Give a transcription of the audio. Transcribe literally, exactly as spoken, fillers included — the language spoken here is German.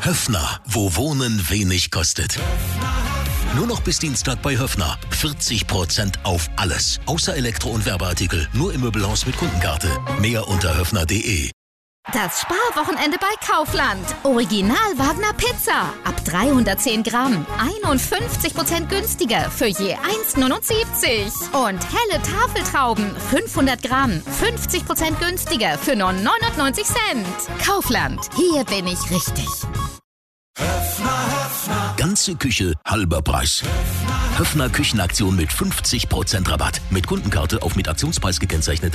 Höffner, wo Wohnen wenig kostet. Nur noch bis Dienstag bei Höffner. vierzig Prozent auf alles. Außer Elektro- und Werbeartikel. Nur im Möbelhaus mit Kundenkarte. Mehr unter höffner punkt de. Das Sparwochenende bei Kaufland. Original Wagner Pizza. Ab dreihundertzehn Gramm. einundfünfzig Prozent günstiger für je eins neunundsiebzig. Und helle Tafeltrauben. fünfhundert Gramm. fünfzig Prozent günstiger für nur neunundneunzig Cent. Kaufland. Hier bin ich richtig. Ganze Küche, halber Preis. Höffner Küchenaktion mit fünfzig Prozent Rabatt. Mit Kundenkarte auf mit Aktionspreis gekennzeichnete